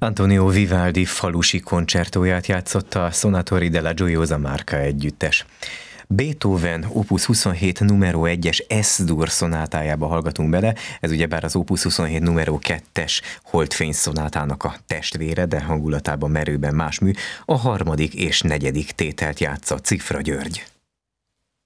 Antonio Vivaldi falusi koncertóját játszotta a Sonatori della Gioiosa Marca együttes. Beethoven Opus 27 numero 1-es S-dur szonátájába hallgatunk bele, ez ugyebár az Opus 27 numero 2-es Holdfény szonátának a testvére, de hangulatában merőben más mű, a harmadik és negyedik tételt játsza Cifra György.